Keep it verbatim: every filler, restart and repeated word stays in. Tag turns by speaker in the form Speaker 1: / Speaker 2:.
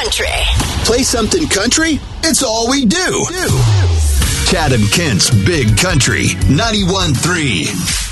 Speaker 1: country.
Speaker 2: Play something country? It's all we do. Chad and Kent's Big Country ninety-one point three.